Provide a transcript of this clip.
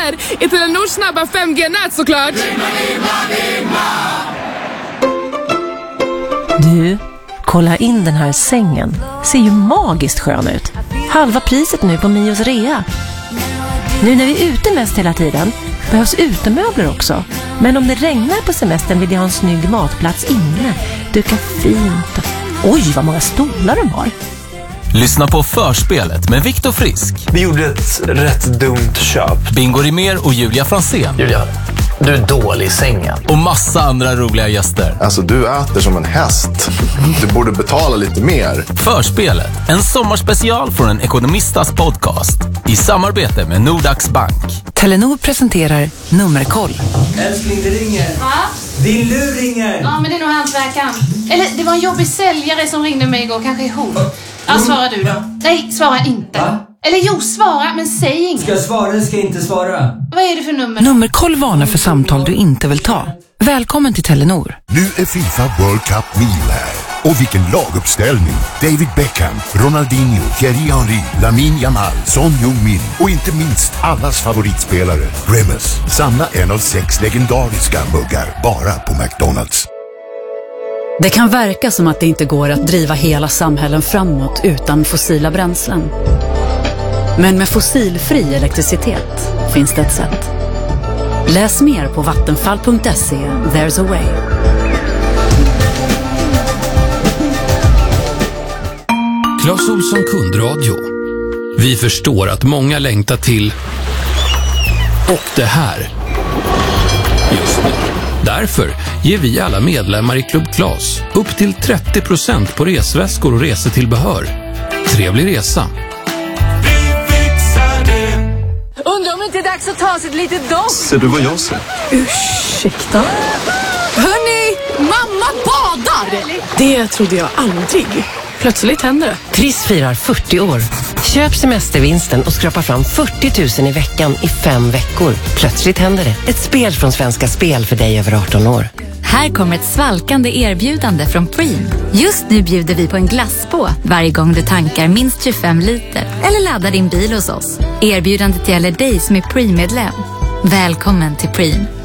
här i Telenors snabba 5G-nät såklart. Du, kolla in den här sängen. Ser ju magiskt skön ut. Halva priset nu på Mios rea. Nu när vi är ute mest hela tiden behövs utemöbler också. Men om det regnar på semestern vill jag ha en snygg matplats inne. Duka fint. Oj, vad många stolar de har. Lyssna på Förspelet med Viktor Frisk. Vi gjorde ett rätt dumt köp. Bingo Rimér och Julia Fransén. Julia, du är dålig i sängen. Och massa andra roliga gäster. Alltså, du äter som en häst. Du borde betala lite mer. Förspelet, en sommarspecial från en ekonomistas podcast. I samarbete med Nordax Bank. Telenor presenterar Nummerkoll. Älskling, det ringer. Va? Din lur ringer. Ja, men det är nog hantverkaren. Eller det var en jobbig säljare som ringde mig igår, kanske ihop. Ja, svara du då. Nej, svara inte. Va? Eller jo, svara, men säg inget. Ska jag svara eller ska jag inte svara? Vad är det för nummer? Nummerkoll varnar för samtal du inte vill ta. Välkommen till Telenor. Nu är FIFA World Cup Mil här. Och vilken laguppställning! David Beckham, Ronaldinho, Thierry Henry, Lamine Yamal, Son Heung-min och inte minst allas favoritspelare, Remus. Samla en av 6 legendariska muggar bara på McDonald's. Det kan verka som att det inte går att driva hela samhällen framåt utan fossila bränslen. Men med fossilfri elektricitet finns det ett sätt. Läs mer på vattenfall.se. There's a way. Clas Ohlson kundradio. Vi förstår att många längtar till och det här just nu. Därför ger vi alla medlemmar i Klubb Clas upp till 30% på resväskor och resetillbehör. Trevlig resa! Undrar om det inte är dags att ta sig ett litet dopp. Ser du vad jag ser? Ursäkta? Hörni, mamma badar! Det trodde jag aldrig. Plötsligt händer det. Triss firar 40 år. Köp semestervinsten och skrapa fram 40 000 i veckan i 5 veckor. Plötsligt händer det. Ett spel från Svenska Spel för dig över 18 år. Här kommer ett svalkande erbjudande från Preem. Just nu bjuder vi på en glasspå varje gång du tankar minst 25 liter eller laddar din bil hos oss. Erbjudandet gäller dig som är Preem-medlem. Välkommen till Preem.